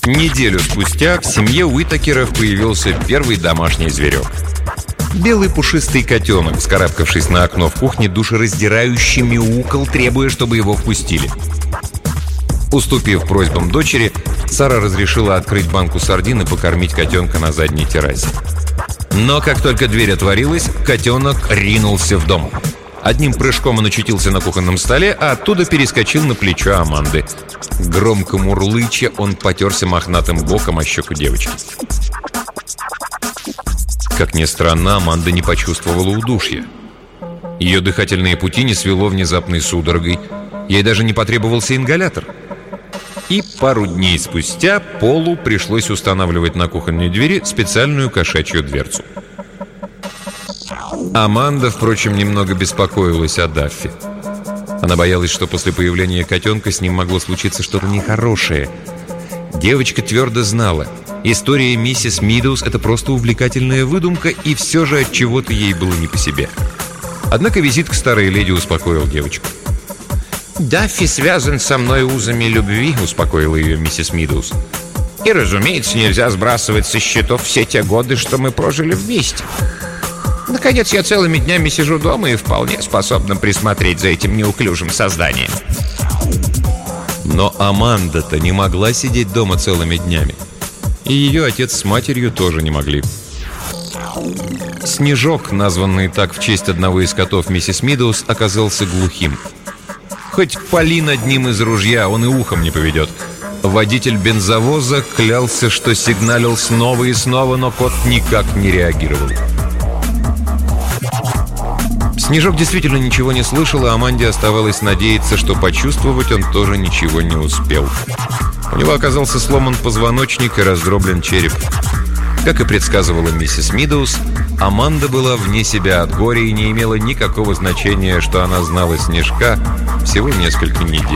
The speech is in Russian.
Неделю спустя в семье Уитакеров появился первый домашний зверек. Белый пушистый котенок, вскарабкавшись на окно в кухне, душераздирающе мяукал, требуя, чтобы его впустили. Уступив просьбам дочери, Сара разрешила открыть банку сардин и покормить котенка на задней террасе. Но как только дверь отворилась, котенок ринулся в дом. Одним прыжком он очутился на кухонном столе, а оттуда перескочил на плечо Аманды. Громко мурлыча, он потерся мохнатым боком о щеку девочки. Как ни странно, Аманда не почувствовала удушья. Ее дыхательные пути не свело внезапной судорогой. Ей даже не потребовался ингалятор. И пару дней спустя Полу пришлось устанавливать на кухонной двери специальную кошачью дверцу. Аманда, впрочем, немного беспокоилась о Даффи. Она боялась, что после появления котенка с ним могло случиться что-то нехорошее. Девочка твердо знала, история миссис Мидоуз — это просто увлекательная выдумка, и все же от чего-то ей было не по себе. Однако визит к старой леди успокоил девочку. «Даффи связан со мной узами любви», — успокоила ее миссис Мидоуз. «И, разумеется, нельзя сбрасывать со счетов все те годы, что мы прожили вместе. Наконец, я целыми днями сижу дома и вполне способна присмотреть за этим неуклюжим созданием». Но Аманда-то не могла сидеть дома целыми днями. И ее отец с матерью тоже не могли. Снежок, названный так в честь одного из котов миссис Мидоуз, оказался глухим. Хоть пали над ним из ружья, он и ухом не поведет. Водитель бензовоза клялся, что сигналил снова и снова, но кот никак не реагировал. Снежок действительно ничего не слышал, а Аманде оставалось надеяться, что почувствовать он тоже ничего не успел. У него оказался сломан позвоночник и раздроблен череп. Как и предсказывала миссис Мидоуз, Аманда была вне себя от горя и не имела никакого значения, что она знала Снежка всего несколько недель.